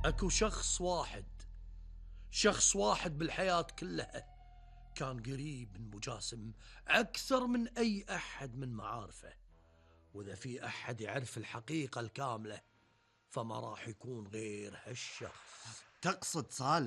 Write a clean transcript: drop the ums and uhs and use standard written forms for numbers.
اكو شخص واحد بالحياة كلها كان قريب من مجاسم أكثر من أي أحد من معارفه، وإذا في أحد يعرف الحقيقة الكاملة فما راح يكون غير هالشخص. تقصد صالح